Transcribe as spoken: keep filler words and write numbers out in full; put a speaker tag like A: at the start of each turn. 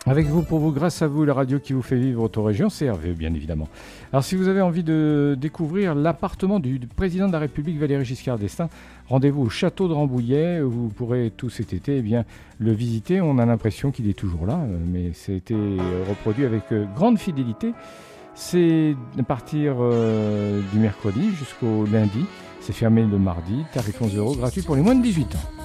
A: Avec vous, pour vous, grâce à vous, la radio qui vous fait vivre Autorégion, c'est Hervé, bien évidemment. Alors, si vous avez envie de découvrir l'appartement du, du président de la République, Valéry Giscard d'Estaing, rendez-vous au château de Rambouillet. Vous pourrez tout cet été eh bien, le visiter. On a l'impression qu'il est toujours là, mais c'était reproduit avec grande fidélité. C'est à partir euh, du mercredi jusqu'au lundi. C'est fermé le mardi. Tarif onze euros, gratuit pour les moins de dix-huit ans.